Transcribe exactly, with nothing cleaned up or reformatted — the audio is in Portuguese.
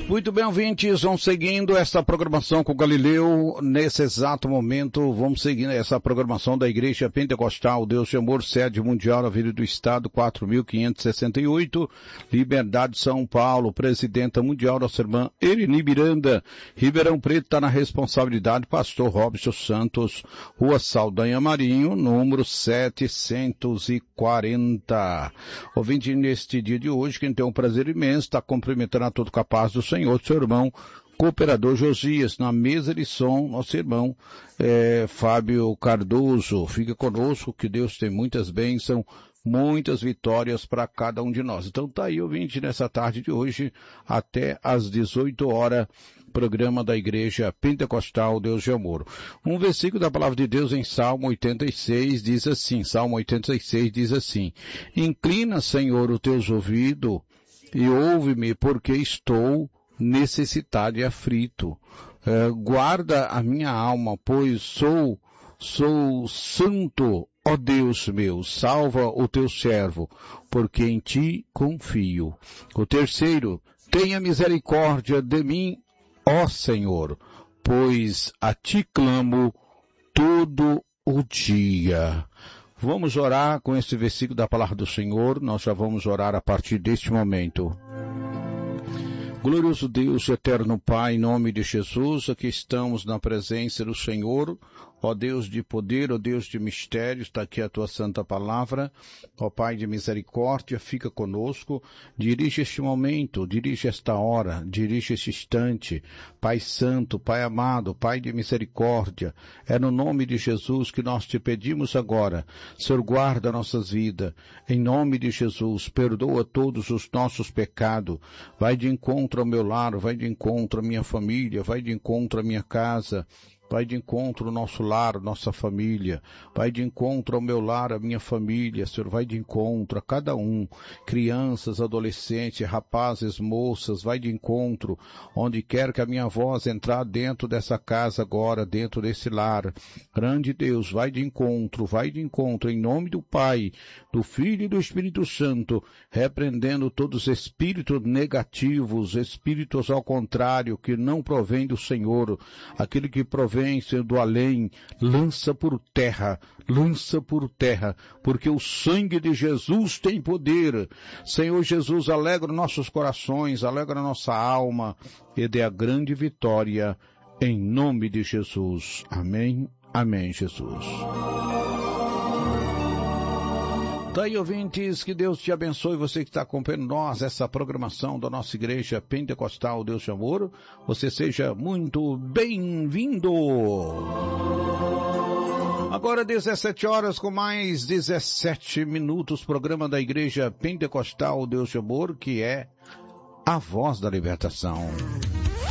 Muito bem, ouvintes, vamos seguindo essa programação com o Galileu. Nesse exato momento, vamos seguindo essa programação da Igreja Pentecostal Deus de Amor, sede mundial, Avenida do Estado, quatro mil quinhentos e sessenta e oito, Liberdade, São Paulo. Presidenta mundial, nossa irmã Ereni Miranda. Ribeirão Preto está na responsabilidade, pastor Robson Santos, Rua Saldanha Marinho, número setecentos e quarenta. Ouvinte, neste dia de hoje, quem tem um prazer imenso, está cumprimentando a todo capaz do Senhor, seu irmão, cooperador Josias, na mesa de som, nosso irmão é, Fábio Cardoso. Fica conosco, que Deus tem muitas bênçãos, muitas vitórias para cada um de nós. Então tá aí, ouvinte, nessa tarde de hoje, até às dezoito horas, programa da Igreja Pentecostal Deus de Amor. Um versículo da Palavra de Deus em Salmo oitenta e seis diz assim, Salmo oitenta e seis diz assim: Inclina, Senhor, os teus ouvidos e ouve-me, porque estou necessitado e aflito. É, guarda a minha alma, pois sou, sou santo, ó Deus meu. Salva o teu servo, porque em ti confio. O terceiro, tenha misericórdia de mim, ó Senhor, pois a ti clamo todo o dia. Vamos orar com esse versículo da Palavra do Senhor. Nós já vamos orar a partir deste momento. Glorioso Deus, eterno Pai, em nome de Jesus, aqui estamos na presença do Senhor, ó Deus de poder, ó Deus de mistério, está aqui a tua santa palavra, ó Pai de misericórdia, fica conosco, dirige este momento, dirige esta hora, dirige este instante, Pai santo, Pai amado, Pai de misericórdia, é no nome de Jesus que nós te pedimos agora, Senhor, guarda nossas vidas, em nome de Jesus, perdoa todos os nossos pecados, vai de encontro ao meu lar, vai de encontro à minha família, vai de encontro à minha casa, vai de encontro ao nosso lar, nossa família, vai de encontro ao meu lar, a minha família, Senhor, vai de encontro a cada um, crianças, adolescentes, rapazes, moças, vai de encontro, onde quer que a minha voz entrar dentro dessa casa agora, dentro desse lar, grande Deus, vai de encontro, vai de encontro, em nome do Pai, do Filho e do Espírito Santo, repreendendo todos os espíritos negativos, espíritos ao contrário, que não provém do Senhor, aquele que provém do além, lança por terra, lança por terra, porque o sangue de Jesus tem poder. Senhor Jesus, alegra nossos corações, alegra nossa alma e dê a grande vitória em nome de Jesus. Amém, amém, Jesus. Daí, ouvintes, que Deus te abençoe, você que está acompanhando nós, essa programação da nossa Igreja Pentecostal Deus de Amor, você seja muito bem-vindo. Agora dezessete horas com mais dezessete minutos, programa da Igreja Pentecostal Deus de Amor, que é a voz da libertação.